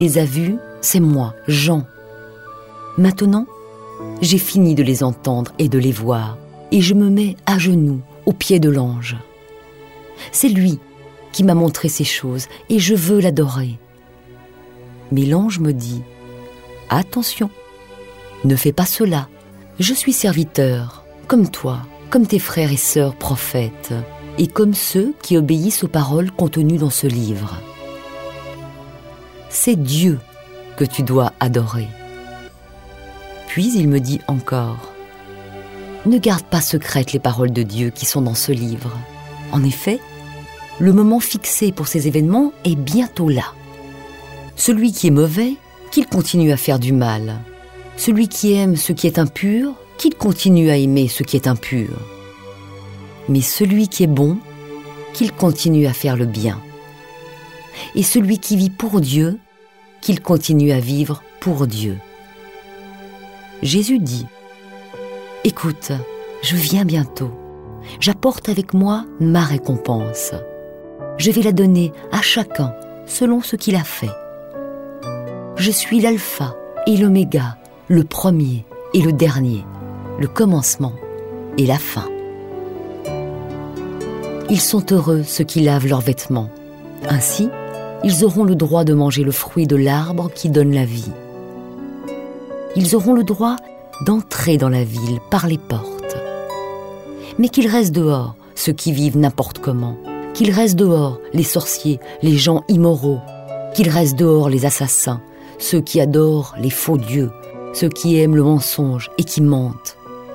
les a vus, c'est moi, Jean. Maintenant, j'ai fini de les entendre et de les voir, et je me mets à genoux aux pieds de l'ange. C'est lui qui m'a montré ces choses, et je veux l'adorer. Mais l'ange me dit, « Attention, ne fais pas cela. Je suis serviteur, comme toi, comme tes frères et sœurs prophètes, et comme ceux qui obéissent aux paroles contenues dans ce livre. C'est Dieu que tu dois adorer. » Puis il me dit encore, « Ne garde pas secrètes les paroles de Dieu qui sont dans ce livre. En effet, le moment fixé pour ces événements est bientôt là. Celui qui est mauvais, qu'il continue à faire du mal. Celui qui aime ce qui est impur, qu'il continue à aimer ce qui est impur. Mais celui qui est bon, qu'il continue à faire le bien. Et celui qui vit pour Dieu, qu'il continue à vivre pour Dieu. » Jésus dit, « Écoute, je viens bientôt. J'apporte avec moi ma récompense. Je vais la donner à chacun selon ce qu'il a fait. Je suis l'alpha et l'oméga, le premier et le dernier, le commencement et la fin. Ils sont heureux ceux qui lavent leurs vêtements. Ainsi, ils auront le droit de manger le fruit de l'arbre qui donne la vie. Ils auront le droit d'entrer dans la ville par les portes. Mais qu'ils restent dehors ceux qui vivent n'importe comment, qu'ils restent dehors les sorciers, les gens immoraux, qu'ils restent dehors les assassins, ceux qui adorent les faux dieux, ceux qui aiment le mensonge et qui mentent.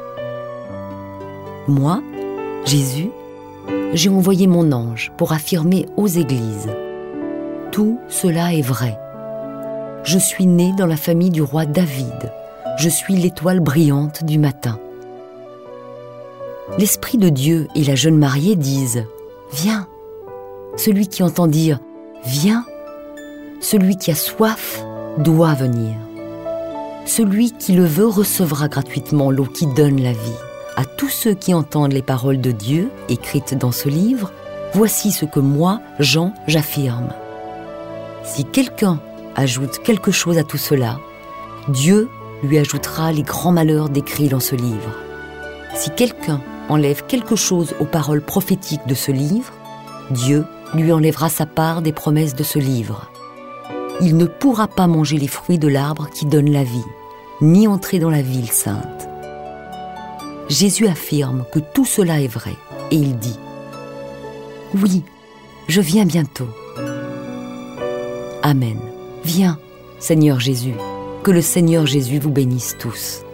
Moi, Jésus, j'ai envoyé mon ange pour affirmer aux églises. Tout cela est vrai. Je suis né dans la famille du roi David. Je suis l'étoile brillante du matin. L'Esprit de Dieu et la jeune mariée disent « Viens ». Celui qui entend dire « Viens », celui qui a soif doit venir. Celui qui le veut recevra gratuitement l'eau qui donne la vie. À tous ceux qui entendent les paroles de Dieu écrites dans ce livre, voici ce que moi, Jean, j'affirme. Si quelqu'un ajoute quelque chose à tout cela, Dieu lui ajoutera les grands malheurs décrits dans ce livre. Si quelqu'un enlève quelque chose aux paroles prophétiques de ce livre, Dieu lui enlèvera sa part des promesses de ce livre. Il ne pourra pas manger les fruits de l'arbre qui donne la vie, ni entrer dans la ville sainte. Jésus affirme que tout cela est vrai, et il dit « Oui, je viens bientôt. » Amen. Viens, Seigneur Jésus, que le Seigneur Jésus vous bénisse tous.